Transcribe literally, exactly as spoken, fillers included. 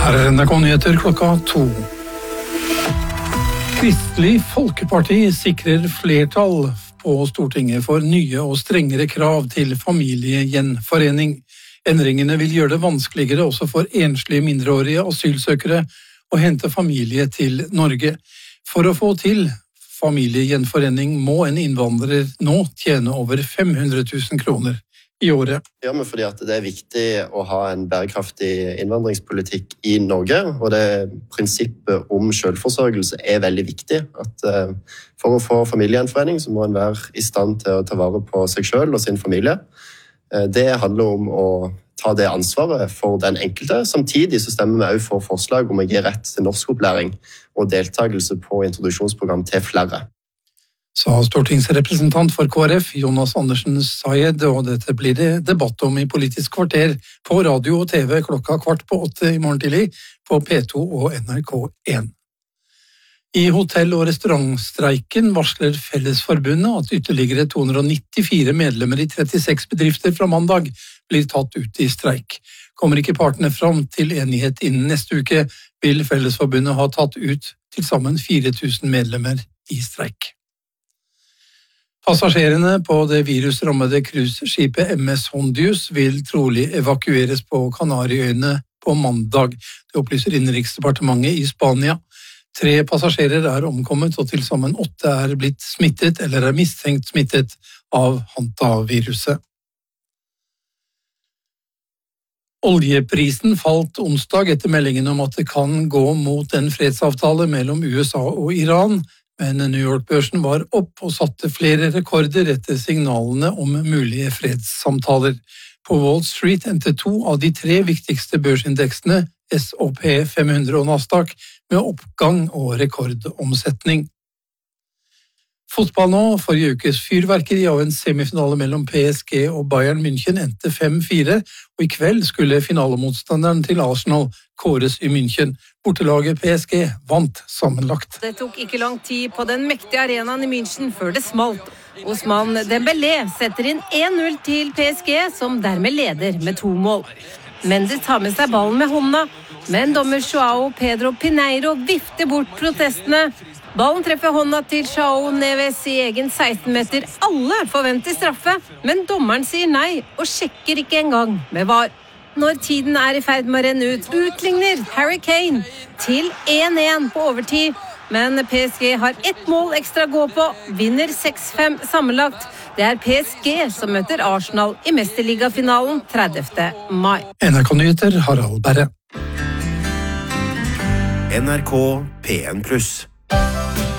Her er N R K-nyheter klokka to. Kristelig Folkeparti sikrer flertall på Stortinget for nye og strengere krav til familiegjenforening. Endringene vil gjøre det vanskeligere også for enslige mindreårige asylsøkere å hente familie til Norge. For å få til familiegjenforening må en innvandrer nå tjene over fem hundre tusen kroner i året. Det gjør vi fordi at det er viktig å ha en bærekraftig innvandringspolitikk i Norge, og det prinsippet om selvforsørgelse er veldig viktig. At for å få familiegjenforening så må en være i stand til å ta vare på seg selv og sin familie. Det handler om å ta det ansvaret for den enkelte. Samtidig så stemmer vi også for forslag om å gi rett til norskopplæring og deltakelse på introduksjonsprogram til flere. Sa stortingsrepresentant for K R F Jonas Andersen Sayed, og dette blir det debatt om i Politisk kvarter på radio og T V klokka kvart på åtte i morgen tidlig på P to og N R K én. I hotell- og restaurantstreiken varsler Fellesforbundet at ytterligere to hundre nittifire medlemmer i trettiseks bedrifter fra mandag blir tatt ut i streik. Kommer ikke partene fram til enighet innen neste uke, vil Fellesforbundet ha tatt ut til sammen fire tusen medlemmer i streik. Passasjerene på det virusrammede cruiseskipet M S Hondius vil trolig evakueres på Kanariøyene på mandag. Det opplyser Innenriksdepartementet i Spania. Tre passasjerer er omkommet, og til sammen åtte er blitt smittet eller er mistenkt smittet av hantaviruset. Oljeprisen falt onsdag etter meldingen om at det kan gå mot en fredsavtale mellom U S A og Iran, men New York-børsen var opp og satte flere rekorder etter signalene om mulige fredssamtaler. På Wall Street endte to av de tre viktigste børsindeksene, S og P fem hundre og Nasdaq, med oppgang og rekordomsetning. Fotball nå, forrige ukes fyrverkeri av en semifinale mellom P S G og Bayern München endte fem fire, og i kveld skulle finalemotstanderen til Arsenal kåres i München. Bortelaget P S G vant sammenlagt. Det tok ikke lang tid på den mektige arenaen i München før det smalt. Ousmane Dembélé setter inn én null til P S G, som dermed leder med to mål. Mendes tar med seg ballen med hånda, men dommer Joao Pedro Pineiro vifter bort protestene. Ballen treffer hånda til Joao Neves i egen seksten meter. Alle forventer straffe, men dommeren sier nei og sjekker ikke engang med V A R. Når tiden er i ferd med å renne ut, utligner Harry Kane til én én på overtid. Men P S G har ett mål ekstra å gå på, vinner seks fem sammenlagt. Det er P S G som møter Arsenal i mesterligafinalen tredivte mai. N R K-nyheter, Harald Berre. N R K P en pluss